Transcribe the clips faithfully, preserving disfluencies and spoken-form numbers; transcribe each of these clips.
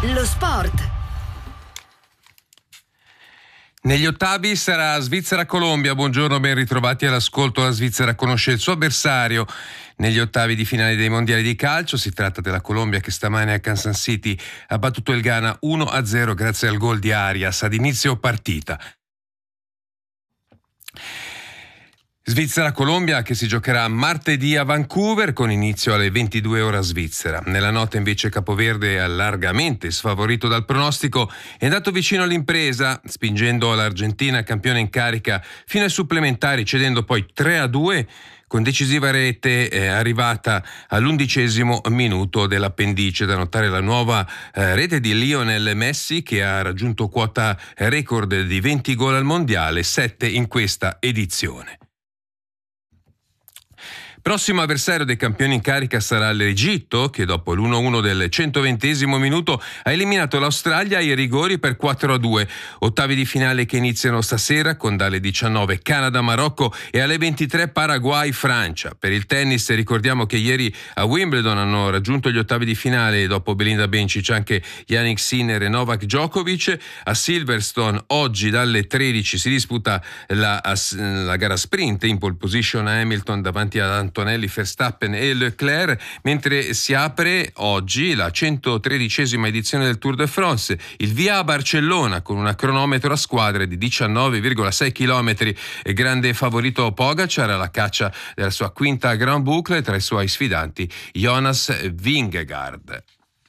Lo sport. Negli ottavi sarà Svizzera-Colombia. Buongiorno, ben ritrovati all'ascolto. La Svizzera conosce il suo avversario negli ottavi di finale dei mondiali di calcio. Si tratta della Colombia che stamane a Kansas City ha battuto il Ghana uno a zero grazie al gol di Arias ad inizio partita. Svizzera-Colombia che si giocherà martedì a Vancouver con inizio alle ventidue ora svizzera. Nella notte invece Capoverde è largamente sfavorito dal pronostico, è andato vicino all'impresa spingendo l'Argentina campione in carica fino ai supplementari, cedendo poi tre a due con decisiva rete eh, arrivata all'undicesimo minuto dell'appendice. Da notare la nuova eh, rete di Lionel Messi che ha raggiunto quota record di venti gol al mondiale, sette in questa edizione. Prossimo avversario dei campioni in carica sarà l'Egitto, che dopo l'uno a uno del centoventesimo minuto ha eliminato l'Australia ai rigori per quattro a due. Ottavi di finale che iniziano stasera con dalle diciannove Canada-Marocco e alle ventitré Paraguay-Francia. Per il tennis ricordiamo che ieri a Wimbledon hanno raggiunto gli ottavi di finale dopo Belinda Bencic anche Jannik Sinner e Novak Djokovic. A Silverstone oggi dalle tredici si disputa la, la gara sprint, in pole position a Hamilton davanti ad Antonelli, Verstappen e Leclerc, mentre si apre oggi la centotredicesima edizione del Tour de France, il via a Barcellona con un cronometro a squadre di diciannove virgola sei chilometri. Grande favorito Pogacar alla caccia della sua quinta Grand Boucle, tra i suoi sfidanti Jonas Vingegaard.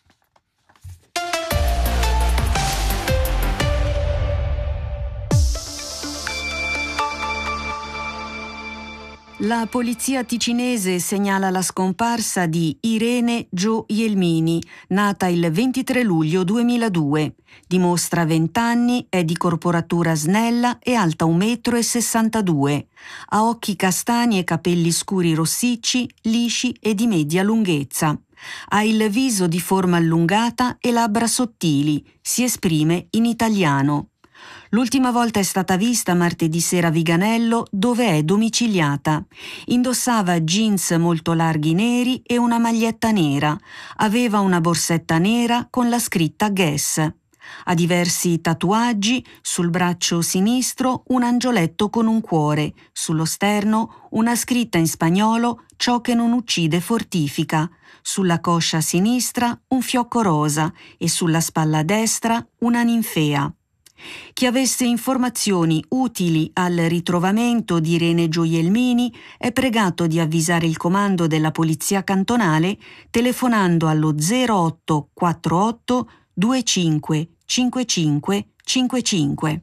La polizia ticinese segnala la scomparsa di Irene Gioielmini, nata il ventitré luglio duemiladue. Dimostra venti anni, è di corporatura snella e alta un metro e sessantadue. Ha occhi castani e capelli scuri rossicci, lisci e di media lunghezza. Ha il viso di forma allungata e labbra sottili. Si esprime in italiano. L'ultima volta è stata vista martedì sera a Viganello, dove è domiciliata. Indossava jeans molto larghi neri e una maglietta nera. Aveva una borsetta nera con la scritta Guess. Ha diversi tatuaggi, sul braccio sinistro un angioletto con un cuore, sullo sterno una scritta in spagnolo «Ciò che non uccide fortifica», sulla coscia sinistra un fiocco rosa e sulla spalla destra una ninfea. Chi avesse informazioni utili al ritrovamento di Irene Gioielmini è pregato di avvisare il comando della Polizia Cantonale telefonando allo zero otto quattro otto due cinque cinque cinque cinque cinque.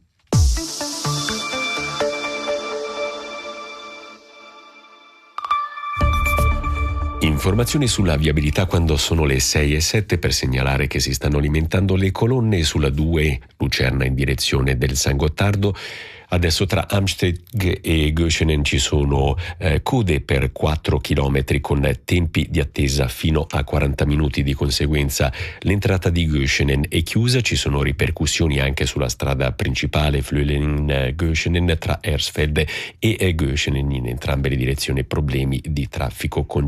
Informazioni sulla viabilità quando sono le sei e sette per segnalare che si stanno alimentando le colonne sulla due Lucerna in direzione del San Gottardo. Adesso tra Amsteg e Göschenen ci sono eh, code per quattro chilometri con tempi di attesa fino a quaranta minuti. Di conseguenza l'entrata di Göschenen è chiusa. Ci sono ripercussioni anche sulla strada principale Flölen-Göschenen tra Ersfeld e Göschenen in entrambe le direzioni, problemi di traffico con